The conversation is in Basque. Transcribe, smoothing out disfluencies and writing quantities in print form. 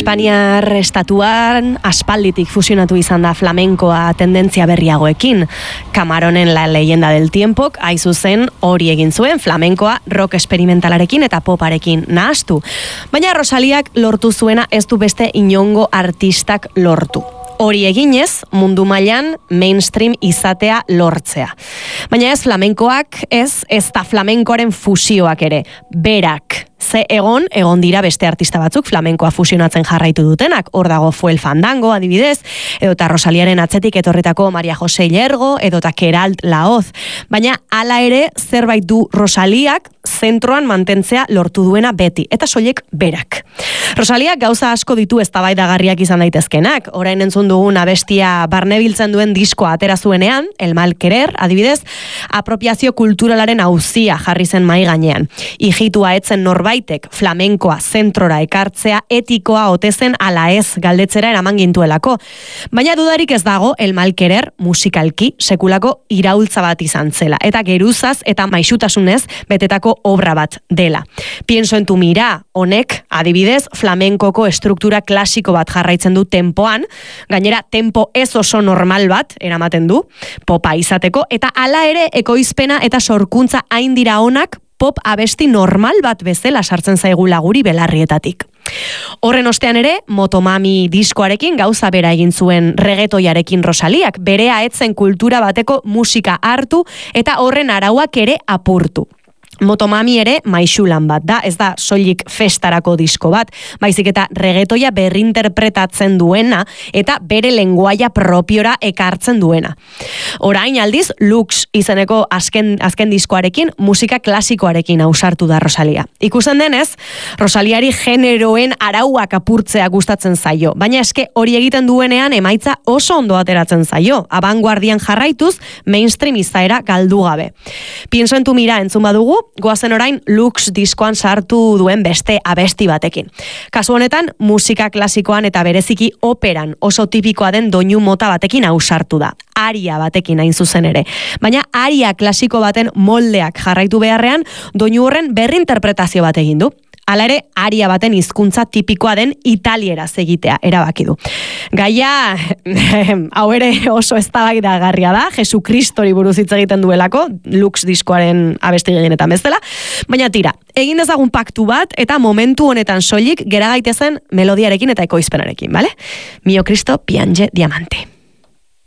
Espainiar estatuan aspalditik fusionatu izan da flamenkoa tendentzia berriagoekin. Camaronen La leyenda del tiempok aizuzen hori egin zuen flamenkoa rock experimentalarekin eta poparekin nahastu. Baina Rosaliak lortu zuena ez du beste inongo artistak lortu. Hori eginez, mundu mailan mainstream izatea lortzea. Baina ez flamenkoak, ez da flamenkoaren fusioak ere, berak. Ze egon dira beste artista batzuk flamenkoa fusionatzen jarraitu dutenak, hor dago Fuel Fandango adibidez, edota Rosaliaren atzetik etorritako Maria Jose Llergo, edota Keralt Laoz. Baina hala ere zerbait du Rosaliak zentroan mantentzea lortu duena beti, eta soilik berak. Rosaliak gauza asko ditu eztabaidagarriak izan daitezkenak, orain entzun dugun abestia barnebiltzen duen diskoa atera zuenean, El mal querer, adibidez, apropiazio kulturalaren auzia jarri zen mai gainean. Ijitua etzen norbaitek flamenkoa zentrora ekartzea etikoa ote zen ala ez galdetzera eraman gintuelako. Baina dudarik ez dago El mal querer musikalki sekulako iraultza bat izan zela, eta geruzaz eta maisutasunez betetako obra bat dela. Pienso en tu mira, honek, adibidez, flamenkoko estruktura klasiko bat jarraitzen du tempoan, gainera tempo ez oso normal bat eramaten du, popa izateko, eta hala ere ekoizpena eta sorkuntza hain dira onak pop abesti normal bat bezala sartzen zaigula guri belarrietatik. Horren ostean ere, Motomami diskoarekin gauza bera egin zuen reggaetoiarekin Rosaliak, berea etzen kultura bateko musika hartu eta horren arauak ere apurtu. Motomami ere maixulan bat da, ez da soilik festarako disko bat, baizik eta reggaetoia berrinterpretatzen duena eta bere lenguaia propiora ekartzen duena. Orain aldiz, Lux izeneko azken diskoarekin musika klasikoarekin ausartu da Rosalia. Ikusten denez, Rosaliari generoen arauak apurtzea gustatzen zaio, baina eske hori egiten duenean emaitza oso ondo ateratzen zaio, abanguardian jarraituz, mainstream izaera galdu gabe. Pienso en tu mira entzun badugu, goazen orain Lux diskoan sartu duen beste abesti batekin. Kasu honetan, musika klasikoan eta bereziki operan oso tipikoa den doinu mota batekin ausartu da. Aria batekin hain zuzen ere. Baina aria klasiko baten moldeak jarraitu beharrean, doinu horren berrinterpretazio bat egin du. Hala ere, aria baten hizkuntza tipikoa den italieraz egitea erabaki du. Gaia, hau ere oso eztabaidagarria da, Jesukristori buruz hitz egiten duelako, Lux diskoaren abesti gehienetan bezala, baina tira, egin dezagun paktu bat eta momentu honetan soilik gera gaitezen melodiarekin eta ekoizpenarekin, bale? Mio Cristo piange diamante.